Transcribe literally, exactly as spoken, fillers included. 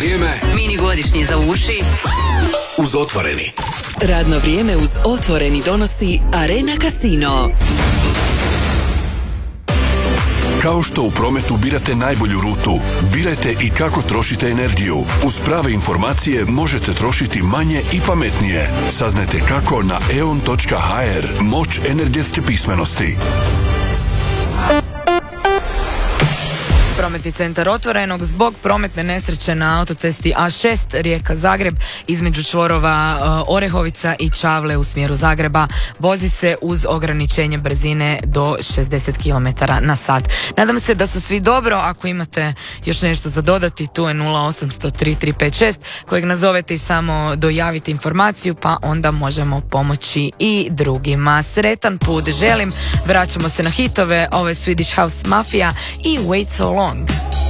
vrijeme. Mini godišnji za uši. Uz Otvoreni. Radno vrijeme uz Otvoreni donosi Arena Casino. Kao što u prometu birate najbolju rutu, birajte i kako trošite energiju. Uz prave informacije možete trošiti manje i pametnije. Saznajte kako na e on točka ha er. Moć energetske pismenosti. Prometni centar Otvorenog zbog prometne nesreće na autocesti A šest Rijeka-Zagreb između čvorova uh, Orehovica i Čavle u smjeru Zagreba vozi se uz ograničenje brzine do šezdeset kilometara na sat. Nadam se da su svi dobro. Ako imate još nešto za dodati, tu je nula osam nula nula tri tri pet šest kojeg nazovete i samo dojavite informaciju, pa onda možemo pomoći i drugima. Sretan put želim. Vraćamo se na hitove. Ovo je Swedish House Mafia i Wait So Long.